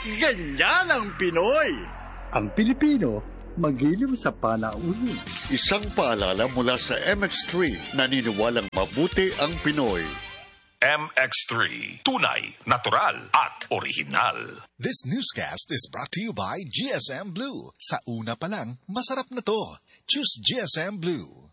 Ganyan ang Pinoy! Ang Pilipino, magiliw sa panauhin. Isang paalala mula sa MX3, naniniwalang mabuti ang Pinoy. MX3, tunay, natural at original. This newscast is brought to you by GSM Blue. Sa una pa lang, masarap na to. Choose GSM Blue.